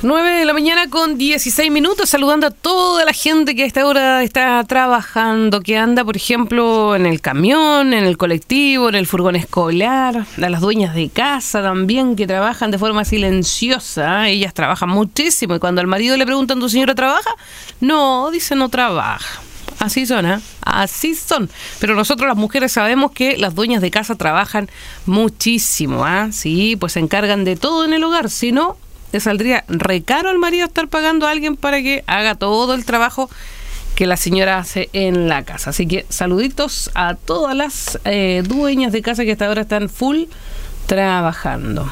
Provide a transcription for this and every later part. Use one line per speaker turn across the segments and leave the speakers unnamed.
9 de la mañana con 16 minutos, saludando a toda la gente que a esta hora está trabajando, que anda, por ejemplo, en el camión, en el colectivo, en el furgón escolar, a las dueñas de casa también, que trabajan de forma silenciosa. Ellas trabajan muchísimo y cuando al marido le preguntan, ¿tu señora trabaja? No, dice, no trabaja. Así son, ¿eh? Así son. Pero nosotros las mujeres sabemos que las dueñas de casa trabajan muchísimo, ¿ah? Sí, pues se encargan de todo en el hogar, si no, le saldría re caro al marido estar pagando a alguien para que haga todo el trabajo que la señora hace en la casa. Así que saluditos a todas las dueñas de casa que hasta ahora están full trabajando.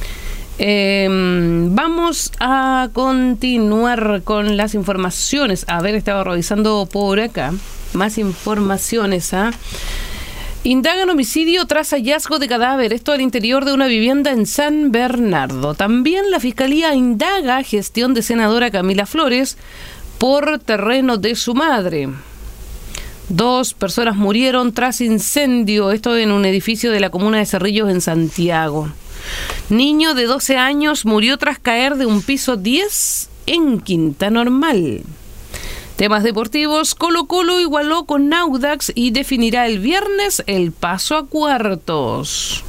Vamos a continuar con las informaciones. A ver, estaba revisando por acá más informaciones, ¿ah? Indagan homicidio tras hallazgo de cadáver, esto al interior de una vivienda en San Bernardo. También la Fiscalía indaga gestión de senadora Camila Flores por terreno de su madre. 2 personas murieron tras incendio, esto en un edificio de la comuna de Cerrillos en Santiago. Niño de 12 años murió tras caer de un piso 10 en Quinta Normal. Temas deportivos, Colo-Colo igualó con Audax y definirá el viernes el paso a cuartos.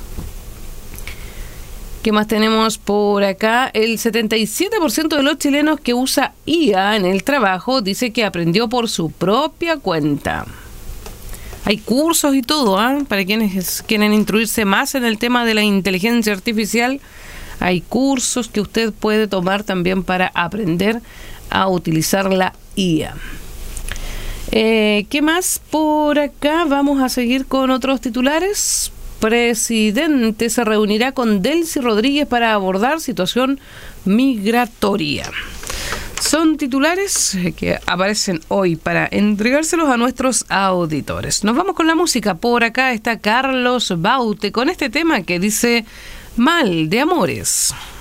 ¿Qué más tenemos por acá? El 77% de los chilenos que usa IA en el trabajo dice que aprendió por su propia cuenta. Hay cursos y todo, ¿eh? Para quienes quieren instruirse más en el tema de la inteligencia artificial, hay cursos que usted puede tomar también para aprender a utilizar la IA. ¿Qué más por acá? Vamos a seguir con otros titulares. Presidente se reunirá con Delcy Rodríguez para abordar situación migratoria. Son titulares que aparecen hoy para entregárselos a nuestros auditores. Nos vamos con la música. Por acá está Carlos Baute con este tema que dice Mal de Amores.